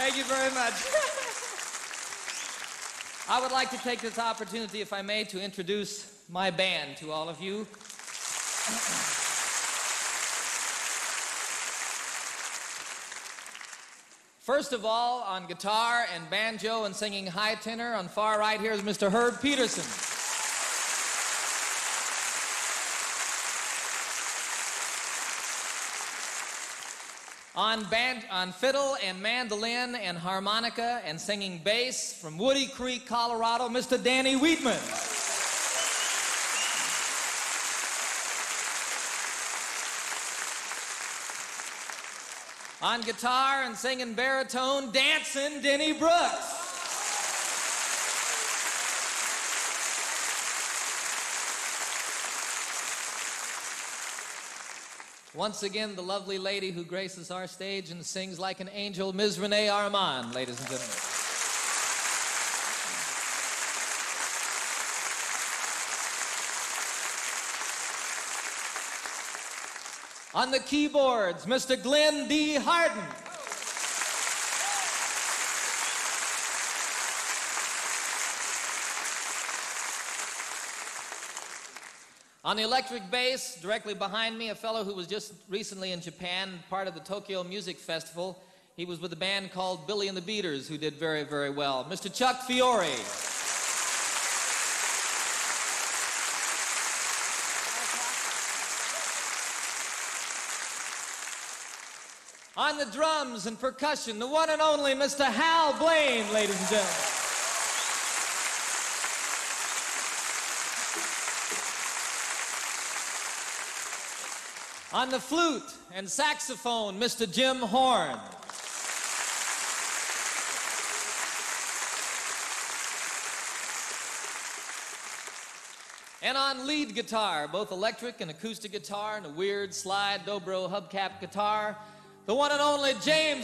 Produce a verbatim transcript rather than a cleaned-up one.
Thank you very much. I would like to take this opportunity, if I may, to introduce my band to all of you. First of all, on guitar and banjo and singing high tenor, on far right here is Mister Herb Peterson. On, band, on fiddle and mandolin and harmonica and singing bass from Woody Creek, Colorado, Mister Danny Wheatman. On guitar and singing baritone, dancing, Denny Brooks. Once again, the lovely lady who graces our stage and sings like an angel, Miz Renee Armand, ladies and gentlemen. On the keyboards, Mister Glenn D. Harden. On the electric bass, directly behind me, a fellow who was just recently in Japan, part of the Tokyo Music Festival. He was with a band called Billy and the Beaters, who did very, very well. Mister Chuck Fiore. On the drums and percussion, the one and only Mister Hal Blaine, ladies and gentlemen. On the flute and saxophone, Mister Jim Horn. And on lead guitar, both electric and acoustic guitar and a weird slide dobro hubcap guitar, the one and only James